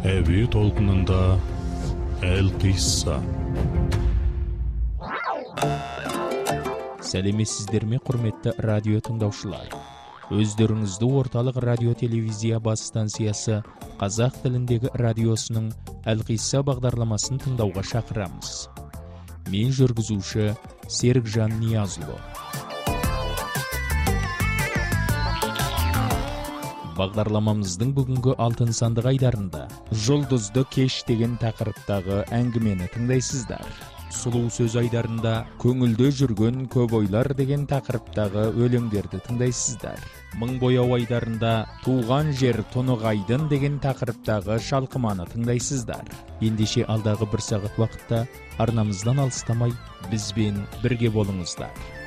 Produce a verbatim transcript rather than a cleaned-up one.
Әуе толқынында Әл-Қисса. Сәлеметсіздер ме, құрметті радио тыңдаушылар. Өздеріңізді орталық радио телевизия бас станциясы қазақ тіліндегі радиосының Әл-Қисса бағдарламасын тыңдауға шақырамыз. Мен жүргізуші Серікжан Ниязұлы. Бағдарламамыздың бүгінгі алтын сандық айдарында жұлдызды кеш деген тақырыптағы әңгімені тыңдайсыздар. Сұлу сөз айдарында көңілде жүрген көп ойлар деген тақырыптағы өлеңдерді тыңдайсыздар. Мың бояу айдарында туған жер тұнығайдын деген тақырыптағы шалқыманы тыңдайсыздар. Ендеше алдағы бір сағат уақытта арнамыздан алыстамай бізбен бірге болыңыздар.